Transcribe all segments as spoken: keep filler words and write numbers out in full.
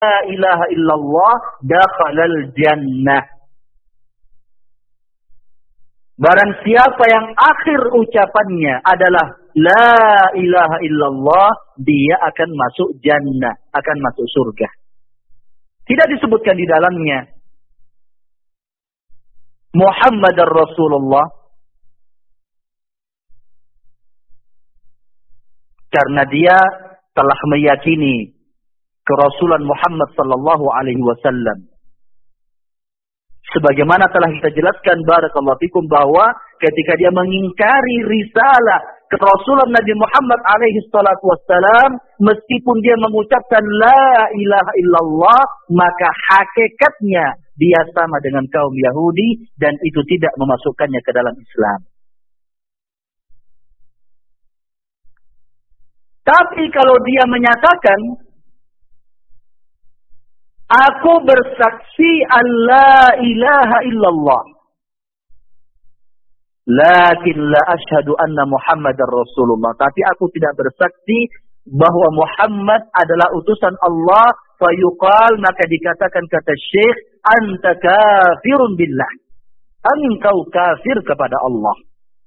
ilaha illallah dakhalal jannah. Barang siapa yang akhir ucapannya adalah la ilaha illallah, dia akan masuk jannah, akan masuk surga. Tidak disebutkan di dalamnya Muhammadar Rasulullah, karena dia telah meyakini kerasulan Muhammad sallallahu alaihi wasallam. Sebagaimana telah kita jelaskan barakallahu fikum bahwa ketika dia mengingkari risalah kerasulan Nabi Muhammad alaihi salatu wassalam, meskipun dia mengucapkan la ilaha illallah, maka hakikatnya dia sama dengan kaum Yahudi dan itu tidak memasukkannya ke dalam Islam. Tapi kalau dia menyatakan, aku bersaksi alla ilaha illallah, lakin la ashhadu anna Muhammadar Rasulullah, tapi aku tidak bersaksi bahwa Muhammad adalah utusan Allah, fayuqal, maka dikatakan kata Syekh, anta kafirun billah, engkau kafir kepada Allah.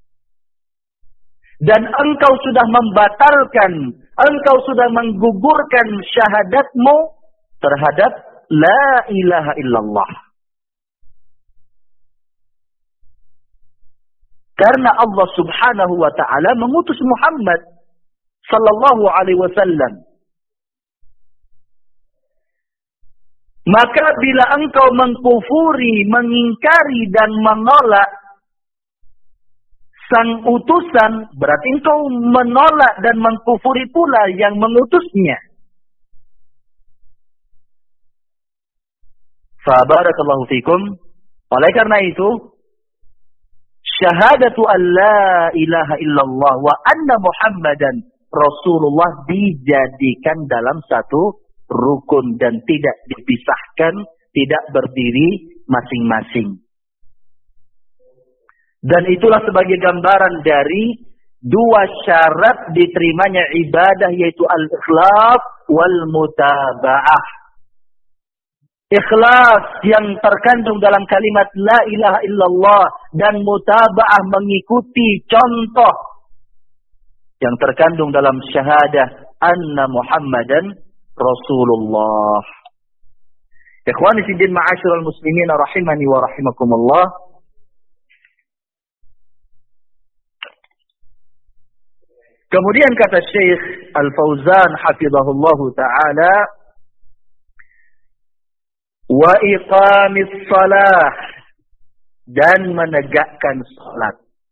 Dan engkau sudah membatalkan, engkau sudah menggugurkan syahadatmu terhadap la ilaha illallah. Karena Allah subhanahu wa ta'ala mengutus Muhammad sallallahu alaihi wasallam. Maka bila engkau mengkufuri, mengingkari dan menolak sang utusan, berarti engkau menolak dan mengkufuri pula yang mengutusnya. Fa barakallahu fikum. Oleh karena itu, syahadatu an la ilaha illallah wa anna Muhammadan Rasulullah dijadikan dalam satu rukun dan tidak dipisahkan, tidak berdiri masing-masing. Dan itulah sebagai gambaran dari dua syarat diterimanya ibadah, yaitu al-ikhlas wal mutaba'ah. Ikhlas yang terkandung dalam kalimat la ilaha illallah dan mutaba'ah mengikuti contoh yang terkandung dalam syahadah anna Muhammadan Rasulullah. Ikhwani fiddin ma'asyiral muslimin rahimani wa rahimakumullah. Kemudian kata Syekh Al-Fauzan hafizahullahu ta'ala, wa iqamis salah, dan menegakkan salat.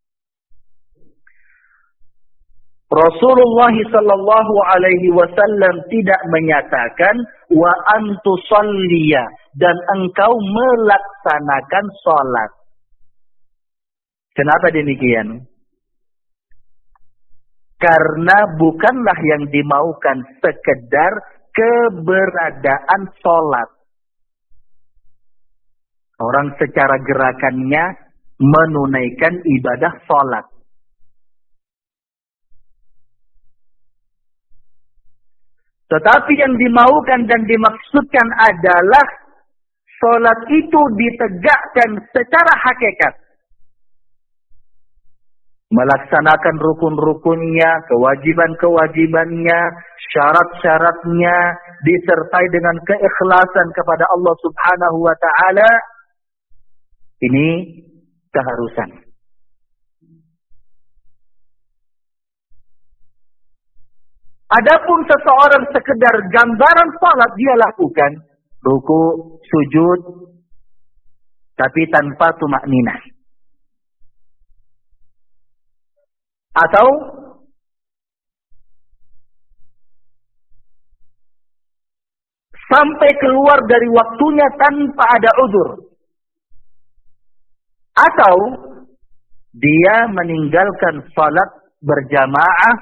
Rasulullah sallallahu alaihi wasallam tidak menyatakan wa antusalliya, dan engkau melaksanakan salat. Kenapa demikian? Karena bukanlah yang dimaukan sekedar keberadaan salat. Orang secara gerakannya menunaikan ibadah salat. Tetapi yang dimaukan dan dimaksudkan adalah salat itu ditegakkan secara hakikat. Melaksanakan rukun-rukunnya, kewajiban-kewajibannya, syarat-syaratnya, disertai dengan keikhlasan kepada Allah subhanahu wa ta'ala. Ini keharusan. Adapun seseorang sekedar gambaran salat dia lakukan, ruku, sujud, tapi tanpa tumakninah. Atau sampai keluar dari waktunya tanpa ada uzur. Atau dia meninggalkan salat berjamaah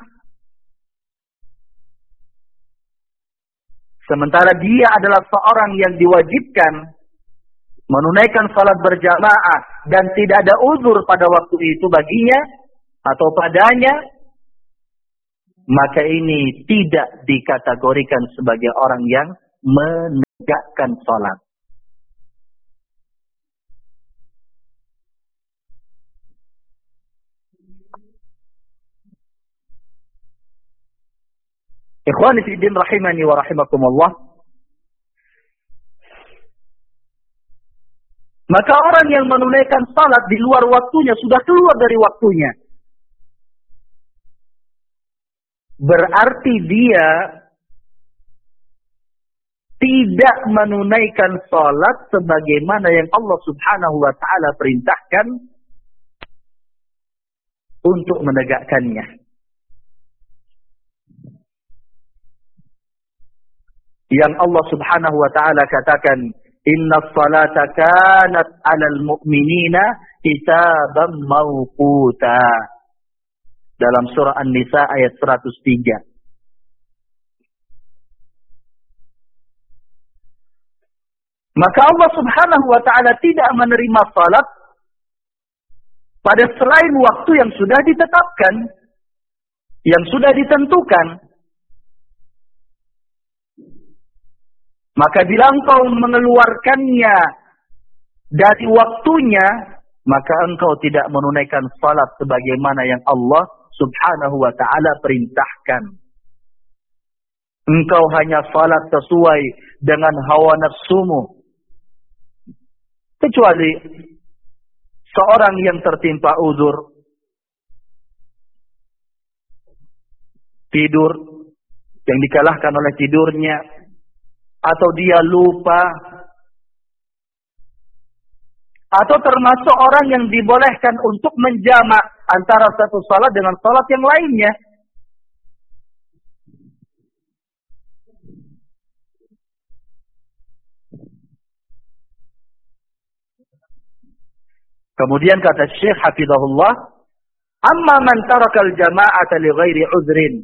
sementara dia adalah seorang yang diwajibkan menunaikan salat berjamaah dan tidak ada uzur pada waktu itu baginya atau padanya, maka ini tidak dikategorikan sebagai orang yang menegakkan salat. Ikhwani fi din rahimani wa rahimakumullah. Maka orang yang menunaikan salat di luar waktunya sudah keluar dari waktunya. Berarti dia tidak menunaikan salat sebagaimana yang Allah Subhanahu wa taala perintahkan untuk menegakkannya. Yang Allah Subhanahu wa taala katakan, "Innas salata kanat 'alal mu'minina kitaban mawquta." Dalam surah An-Nisa ayat seratus tiga. Maka Allah Subhanahu wa taala tidak menerima salat pada selain waktu yang sudah ditetapkan, yang sudah ditentukan. Maka bila engkau mengeluarkannya dari waktunya, maka engkau tidak menunaikan salat sebagaimana yang Allah Subhanahu wa taala perintahkan. Engkau hanya salat sesuai dengan hawa nafsumu. Kecuali seorang yang tertimpa uzur, tidur, yang dikalahkan oleh tidurnya, atau dia lupa, atau termasuk orang yang dibolehkan untuk menjamak antara satu salat dengan salat yang lainnya. Kemudian kata Syekh hafizahullah, "Amma man tarakal jama'ata li ghairi udhrin."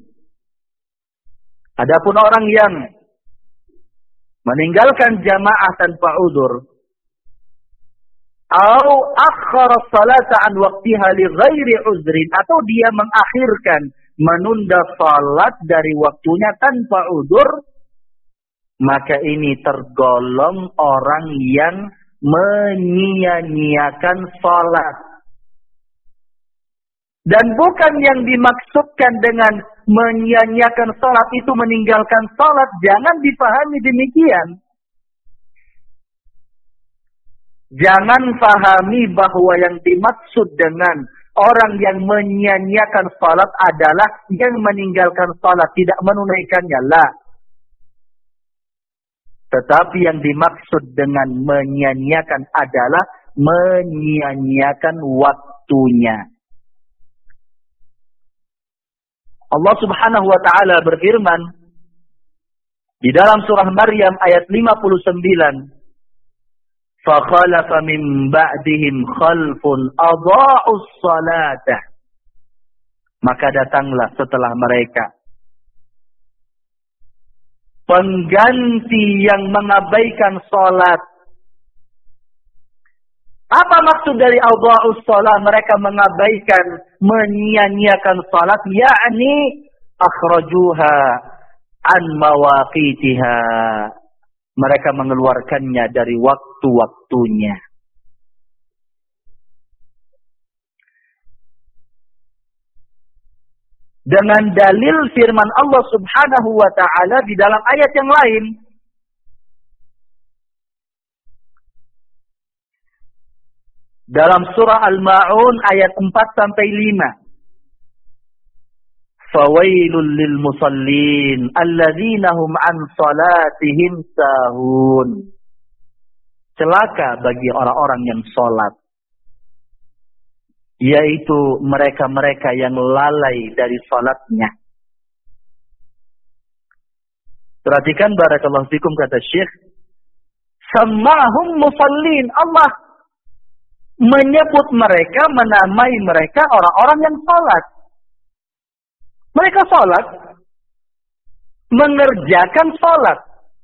Adapun orang yang meninggalkan jamaah tanpa udzur, atau akhara salata an waqtiha li ghairi uzrin, atau dia mengakhirkan, menunda salat dari waktunya tanpa udzur, maka ini tergolong orang yang menyia-nyiakan salat. Dan bukan yang dimaksudkan dengan menyia-nyiakan salat itu meninggalkan salat, jangan dipahami demikian. Jangan pahami bahwa yang dimaksud dengan orang yang menyia-nyiakan salat adalah yang meninggalkan salat, tidak menunaikannya. Lah. Tetapi yang dimaksud dengan menyia-nyiakan adalah menyia-nyiakan waktunya. Allah Subhanahu wa taala berfirman di dalam surah Maryam ayat lima puluh sembilan, "Fa khalafa min ba'dihim khalfun adha'us salata." Maka datanglah setelah mereka pengganti yang mengabaikan salat. Apa maksud dari adha'us salat? Mereka mengabaikan, menyia-nyiakan salat, yakni akhrajuha an mawaqitiha. Mereka mengeluarkannya dari waktu-waktunya. Dengan dalil firman Allah Subhanahu wa taala di dalam ayat yang lain, dalam surah Al-Ma'un ayat empat sampai lima. Fawailul lil musallin alladzina hum an salatihim sahun. Celaka bagi orang-orang yang salat, yaitu mereka-mereka yang lalai dari salatnya. Perhatikan barakallahu fikum kata Syekh, sammahum musallin. Allah menyebut mereka, menamai mereka orang-orang yang salat. Mereka salat, mengerjakan salat.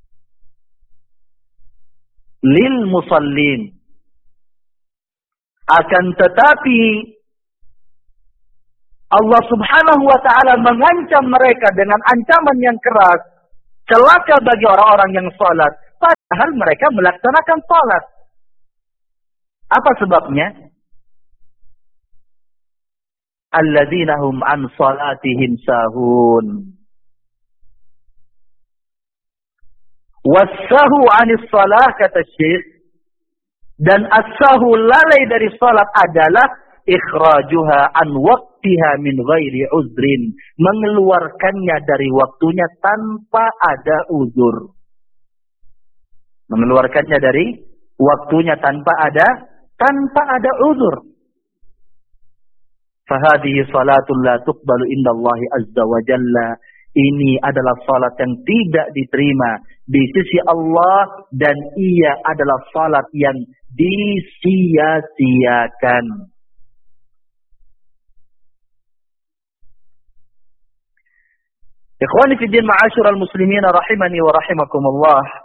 Lil musallin. Akan tetapi Allah Subhanahu wa taala mengancam mereka dengan ancaman yang keras Celaka bagi orang-orang yang salat, padahal mereka melaksanakan salat. Apa sebabnya? Alladzina hum an salatihim sahun. Wassahu anis salah, kata Syekh. Dan as-sahu, lalai dari salat, adalah ikhrajuha an waqtiha min ghairi uzrin. Mengeluarkannya dari waktunya tanpa ada uzur. Mengeluarkannya dari waktunya tanpa ada tanpa ada uzur. Fahadihi salatul la tuqbalu indallahi azza wa jalla. Ini adalah salat yang tidak diterima di sisi Allah, dan ia adalah salat yang disia-siakan. Ikhwani fi din, ma'asyiral muslimin rahimani wa rahimakumullah.